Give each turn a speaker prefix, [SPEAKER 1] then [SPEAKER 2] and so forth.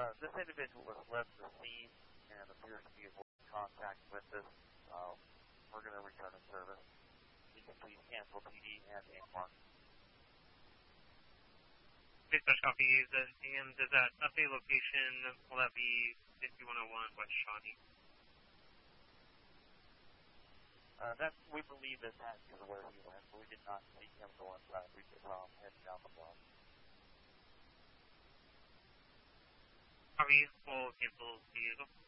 [SPEAKER 1] This individual has left the scene and appears to be avoiding contact with us. We're going to return to service. You can please cancel PD and AMR.
[SPEAKER 2] Dispatch copy. And does that update location, will that be 5101 West Shawnee?
[SPEAKER 1] We believe that is where he went, but we did not see him go inside. We just saw him heading down the block.
[SPEAKER 2] Copy. We'll cancel the vehicle.